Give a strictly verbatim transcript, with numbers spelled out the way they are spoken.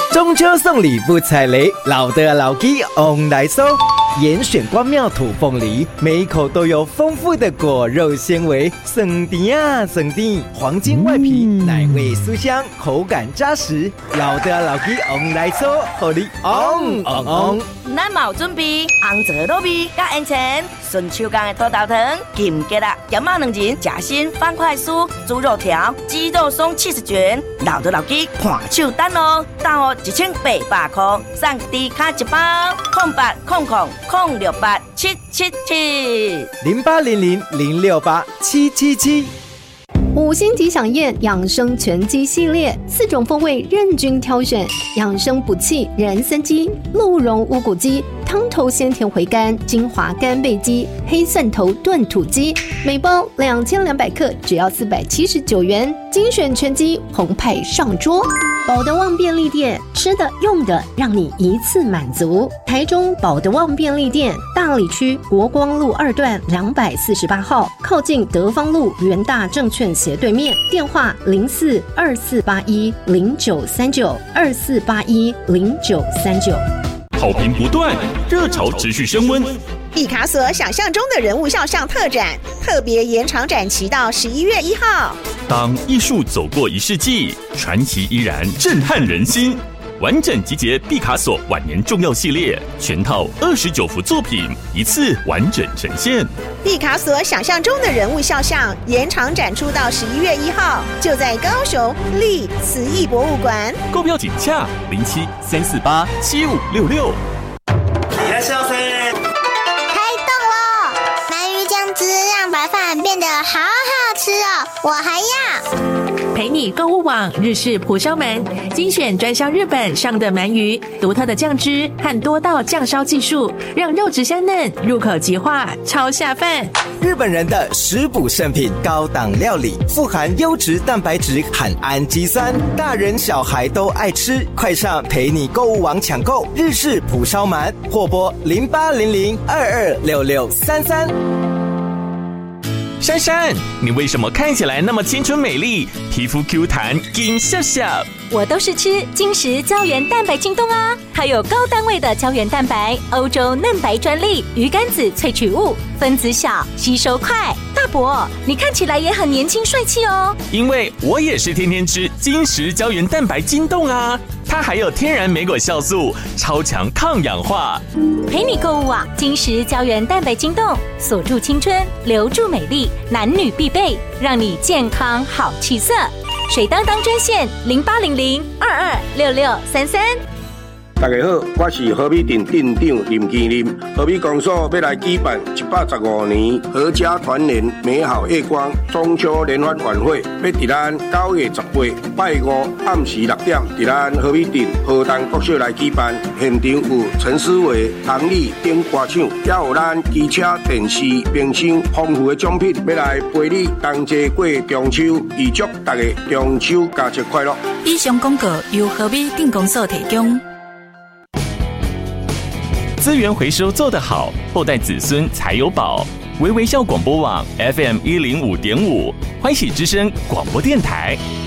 中秋送礼不踩雷，老的老鸡 on 来收。严选光妙土凤梨，每一口都有丰富的果肉纤维，酸甜啊酸甜，黄金外皮，奶味酥香，口感扎实。老的老鸡 on 来收，互你 on on on。 咱嘛有准备红枣糯米加烟肠，顺手工的土豆汤、金桔啊，咸肉两仁，夹心方块酥、猪肉条、鸡肉松七十卷，老的老鸡看手单哦，单哦一千八百块，送低卡一包，空八空空空六八七七七零八零零零六八七七七。 五星级享宴养生全鸡系列，四种风味任君挑选，养生补气人参鸡、鹿茸乌骨鸡、汤头鲜甜回甘精华干贝鸡、黑蒜头炖土鸡，每包两千两百克，只要四百七十九元，精选全鸡澎湃上桌。保德旺便利店，吃的用的让你一次满足。台中保德旺便利店，大里区国光路二段两百四十八号，靠近德芳路元大证券斜对面，电话零四二四八一零九三九二四八一零九三九。 好评不断，热潮持续升温。 毕卡索想象中的人物肖像特展，特别延长展期到十一月一号。 当艺术走过一世纪，传奇依然震撼人心。完整集结毕卡索晚年重要系列，全套二十九幅作品，一次完整呈现。 毕卡索想象中的人物肖像延长展出到十一月一号，就在高雄立慈艺博物馆。 购票请洽零七三四八七五六六。 你来消费。 开动了！鳗鱼酱汁让白饭变得好好吃哦，我还要。 陪你购物网日式蒲烧鳗，精选专销日本上的鳗鱼，独特的酱汁和多道酱烧技术，让肉质香嫩，入口即化，超下饭。 日本人的食补圣品，高档料理，富含优质蛋白质和氨基酸，大人小孩都爱吃。快上陪你购物网抢购日式蒲烧鳗，或拨零八零零二二六六三三。 珊珊，你为什么看起来那么青春美丽，皮肤 Q 弹，金笑笑？ 我都是吃金石胶原蛋白京东啊，它有高单位的胶原蛋白，欧洲嫩白专利，鱼肝子萃取物，分子小，吸收快。大伯，你看起来也很年轻帅气哦。 因为我也是天天吃金石胶原蛋白京东啊，它还有天然莓果酵素，超强抗氧化。 陪你购物啊，金石胶原蛋白京东，锁住青春，留住美丽，男女必备，让你健康好气色。水当当专线零八零零二二六六三三。 大家好，我是和美店店长林基林。和美公所要来举办一百十五年合家团圆美好夜光中秋联欢晚会，要伫咱九月十八拜五暗时六点，伫咱和美店和东国小来举办。现场有陈思维、唐丽等歌唱，也有咱机车、电视、冰箱丰富的奖品，要来陪你同齐过中秋，预祝大家中秋佳节快乐。 以上广告由和美店公所提供。 资源回收做得好，后代子孙才有宝。微微笑广播网 F M 一零五点五，欢喜之声广播电台。